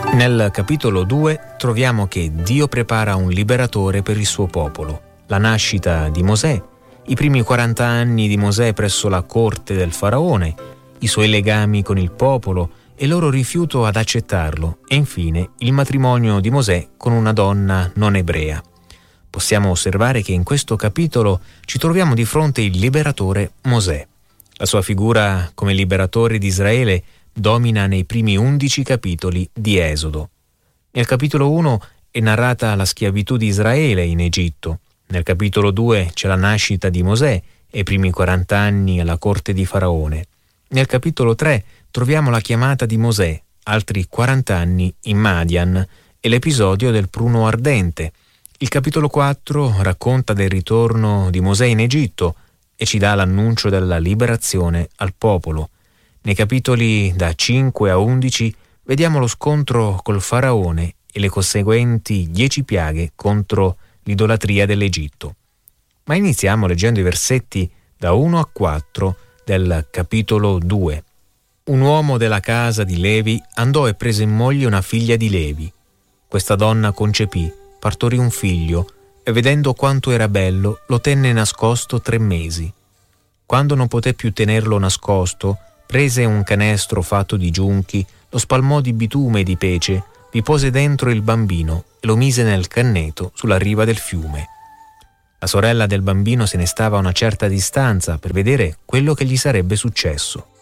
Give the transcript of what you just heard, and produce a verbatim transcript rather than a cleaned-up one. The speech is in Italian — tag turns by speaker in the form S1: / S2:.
S1: Nel capitolo due troviamo che Dio prepara un liberatore per il suo popolo, la nascita di Mosè, i primi quaranta anni di Mosè presso la corte del faraone, i suoi legami con il popolo e il loro rifiuto ad accettarlo, e infine il matrimonio di Mosè con una donna non ebrea. Possiamo osservare che in questo capitolo ci troviamo di fronte il liberatore Mosè. La sua figura come liberatore di Israele domina nei primi undici capitoli di Esodo. Nel capitolo uno è narrata la schiavitù di Israele in Egitto. Nel capitolo due c'è la nascita di Mosè e i primi quaranta anni alla corte di Faraone. Nel capitolo tre troviamo la chiamata di Mosè, altri quaranta anni in Madian, e l'episodio del pruno ardente. Il capitolo quattro racconta del ritorno di Mosè in Egitto e ci dà l'annuncio della liberazione al popolo. Nei capitoli da cinque a undici vediamo lo scontro col faraone e le conseguenti dieci piaghe contro l'idolatria dell'Egitto. Ma iniziamo leggendo i versetti da uno a quattro del capitolo due. Un uomo della casa di Levi andò e prese in moglie una figlia di Levi. Questa donna concepì, partorì un figlio e vedendo quanto era bello lo tenne nascosto tre mesi. Quando non poté più tenerlo nascosto, prese un canestro fatto di giunchi, lo spalmò di bitume e di pece, vi pose dentro il bambino e lo mise nel canneto sulla riva del fiume. La sorella del bambino se ne stava a una certa distanza per vedere quello che gli sarebbe successo.